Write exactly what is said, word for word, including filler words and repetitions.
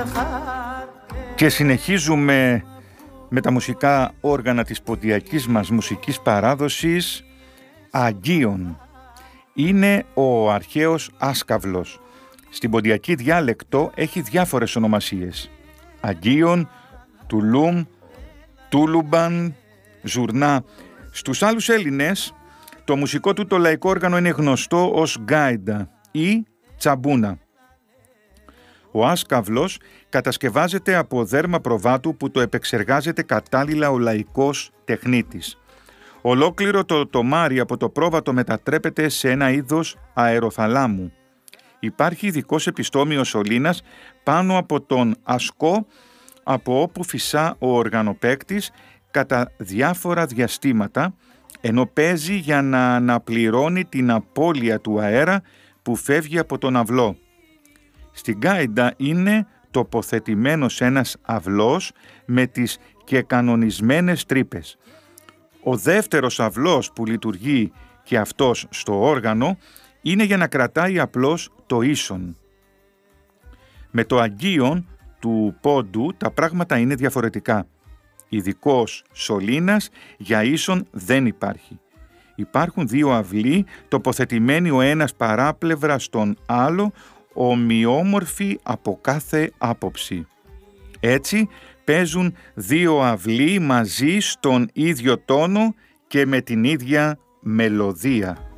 Και συνεχίζουμε με τα μουσικά όργανα της ποντιακής μας μουσικής παράδοσης. Αγγείον είναι ο αρχαίος άσκαυλος. Στην ποντιακή διάλεκτο έχει διάφορες ονομασίες. Αγγείον, Τουλούμ, Τούλουμπαν, Ζουρνά. Στους άλλους Έλληνες το μουσικό του το λαϊκό όργανο είναι γνωστό ως γκάιντα ή τσαμπούνα. Ο άσκαυλος κατασκευάζεται από δέρμα προβάτου που το επεξεργάζεται κατάλληλα ο λαϊκός τεχνίτης. Ολόκληρο το τομάρι από το πρόβατο μετατρέπεται σε ένα είδος αεροθαλάμου. Υπάρχει ειδικός επιστόμιος σωλήνας πάνω από τον ασκό, από όπου φυσά ο οργανοπαίκτης κατά διάφορα διαστήματα, ενώ παίζει για να αναπληρώνει την απώλεια του αέρα που φεύγει από τον αυλό. Στην γκάιντα είναι τοποθετημένος ένας αυλός με τις και κανονισμένες τρύπες. Ο δεύτερος αυλός που λειτουργεί και αυτός στο όργανο είναι για να κρατάει απλώς το ίσον. Με το αγγείον του πόντου τα πράγματα είναι διαφορετικά. Ειδικός σωλήνας για ίσον δεν υπάρχει. Υπάρχουν δύο αυλοί τοποθετημένοι ο ένας παράπλευρα στον άλλο, ομοιόμορφοι από κάθε άποψη. Έτσι παίζουν δύο αυλοί μαζί στον ίδιο τόνο και με την ίδια μελωδία.